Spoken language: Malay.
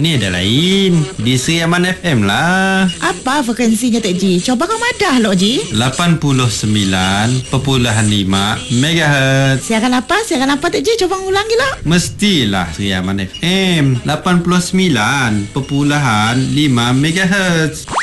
Ini ada lain. Di Seriaman FM lah. Apa frekuensinya Tok Ji? Cuba kau madah Lok Ji. 89.5 MHz. Siaran apa? Siaran apa Tok Ji? Cuba ulangi lah. Mestilah Seriaman FM 89.5 MHz.